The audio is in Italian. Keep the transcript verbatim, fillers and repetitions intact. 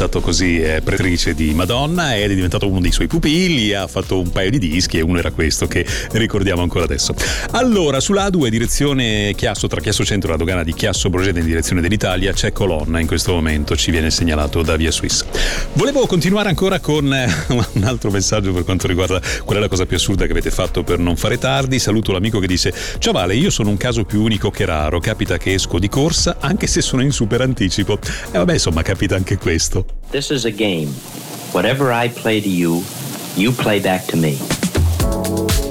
diventato così eh, pretrice di Madonna ed è diventato uno dei suoi pupilli, ha fatto un paio di dischi e uno era questo che ricordiamo ancora adesso. Allora, sulla A due direzione Chiasso, tra Chiasso Centro e la dogana di Chiasso Brogede in direzione dell'Italia, c'è colonna in questo momento, ci viene segnalato da Via Suisse. Volevo continuare ancora con un altro messaggio per quanto riguarda qual è la cosa più assurda che avete fatto per non fare tardi. Saluto l'amico che dice: ciao Vale, io sono un caso più unico che raro, capita che esco di corsa anche se sono in super anticipo. E vabbè, insomma, capita anche questo. This is a game. Whatever I play to you, you play back to me.